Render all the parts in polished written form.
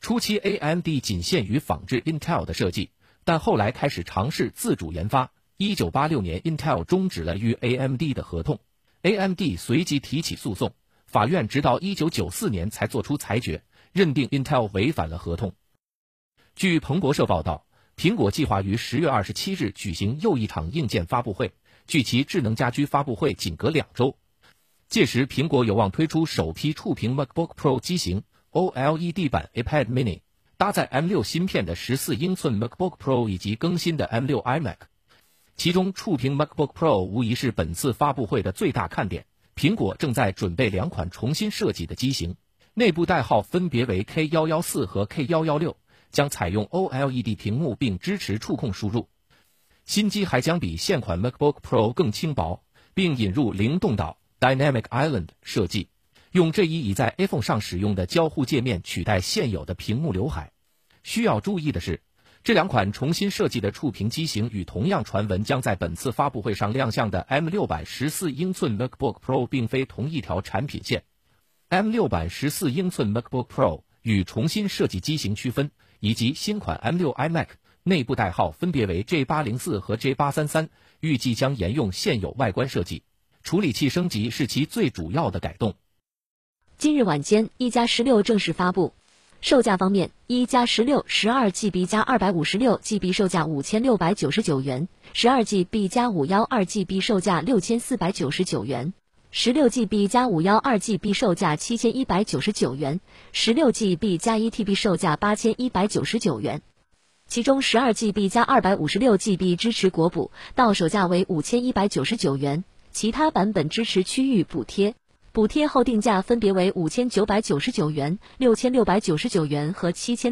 初期 AMD 仅限于仿制 Intel 的设计，但后来开始尝试自主研发。1986年 Intel 终止了与 AMD 的合同， AMD 随即提起诉讼，法院直到1994年才作出裁决，认定 Intel 违反了合同。据彭博社报道，苹果计划于10月27日举行又一场硬件发布会，距其智能家居发布会仅隔2周。届时苹果有望推出首批触屏 MacBook Pro 机型 OLED 版 iPad mini， 搭载 M6 芯片的14英寸 MacBook Pro 以及更新的 M6 iMac。其中触屏 MacBook Pro 无疑是本次发布会的最大看点。苹果正在准备2款重新设计的机型，内部代号分别为 K114 和 K116， 将采用 OLED 屏幕并支持触控输入。新机还将比现款 MacBook Pro 更轻薄，并引入灵动岛 Dynamic Island 设计，用这一已在 iPhone 上使用的交互界面取代现有的屏幕刘海。需要注意的是，这2款重新设计的触屏机型与同样传闻将在本次发布会上亮相的 M6 版14英寸 MacBook Pro 并非同一条产品线。M6 版14英寸 MacBook Pro 与重新设计机型区分，以及新款 M6 iMac 内部代号分别为 J804 和 J833， 预计将沿用现有外观设计，处理器升级是其最主要的改动。 今日晚间，一加16正式发布。售价方面，一加16 12GB 加 256GB 售价5699元，12GB 加512GB 售价6499元，16GB 加512GB 售价7199元，16GB 加 1TB 售价8199元。其中 12GB 加 256GB 支持国补，到手价为5199元，其他版本支持区域补贴。补贴后定价分别为5999元、6699元和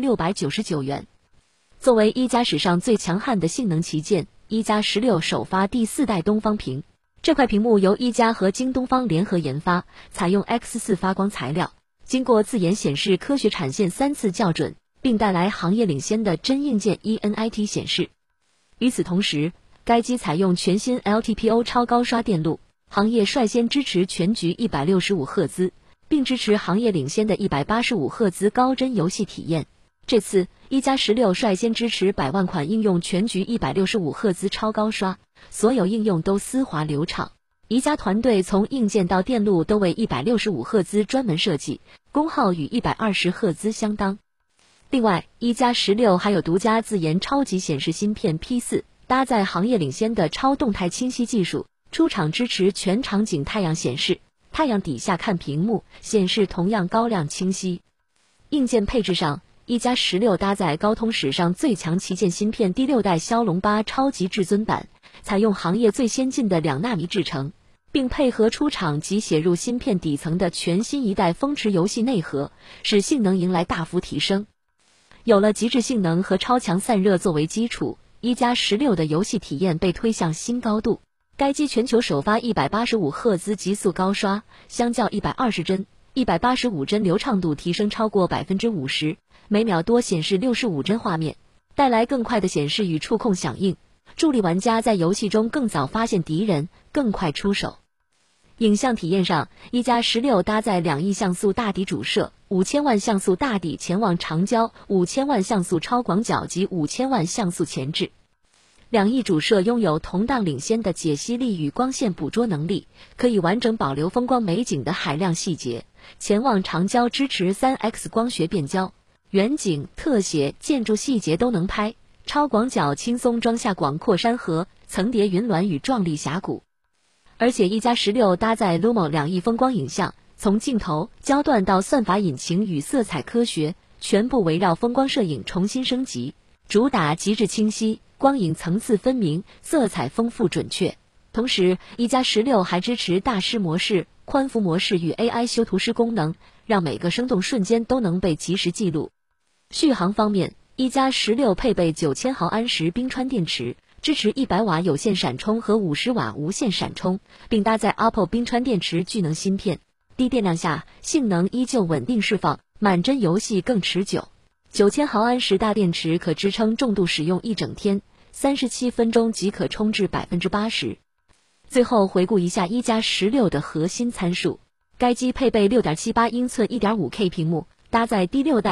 7699元。作为一加史上最强悍的性能旗舰，一加16首发第4代东方屏。这块屏幕由一加和京东方联合研发，采用 X4 发光材料，经过自研显示科学产线3次校准，并带来行业领先的真硬件 ENIT 显示。与此同时，该机采用全新 LTPO 超高刷电路，行业率先支持全局165赫兹，并支持行业领先的185赫兹高帧游戏体验。这次一加16率先支持100万款应用全局165赫兹超高刷，所有应用都丝滑流畅。一加团队从硬件到电路都为165赫兹专门设计，功耗与120赫兹相当。另外，一加16还有独家自研超级显示芯片 P4， 搭载行业领先的超动态清晰技术，出厂支持全场景太阳显示，太阳底下看屏幕，显示同样高亮清晰。硬件配置上，一加16搭载高通史上最强旗舰芯片第6代骁龙8超级至尊版，采用行业最先进的2纳米制程，并配合出厂即写入芯片底层的全新一代风驰游戏内核，使性能迎来大幅提升。有了极致性能和超强散热作为基础，一加16的游戏体验被推向新高度。该机全球首发185赫兹极速高刷，相较120帧、185帧流畅度提升超过 50%， 每秒多显示65帧画面，带来更快的显示与触控响应，助力玩家在游戏中更早发现敌人，更快出手。影像体验上，一加16搭载2亿像素大底主摄、5000万像素大底前望长焦、5000万像素超广角及5000万像素前置。2亿主摄拥有同档领先的解析力与光线捕捉能力，可以完整保留风光美景的海量细节。前望长焦支持 3X 光学变焦，远景、特写、建筑细节都能拍。超广角轻松装下广阔山河、层叠云峦与壮丽峡谷。而且一加16搭载 Lumo 2亿风光影像，从镜头、焦段到算法引擎与色彩科学，全部围绕风光摄影重新升级，主打极致清晰，光影层次分明，色彩丰富准确。同时，一加16还支持大师模式、宽幅模式与 AI 修图师功能，让每个生动瞬间都能被及时记录。续航方面，一加16配备9000毫安时冰川电池，支持100瓦有线闪充和50瓦无线闪充，并搭载 Apple 冰川电池聚能芯片。低电量下，性能依旧稳定释放，满帧游戏更持久。9000毫安时大电池可支撑重度使用一整天，37分钟即可充至 80%。最后回顾一下一加16的核心参数，该机配备 6.78 英寸 1.5K 屏幕，搭载第6代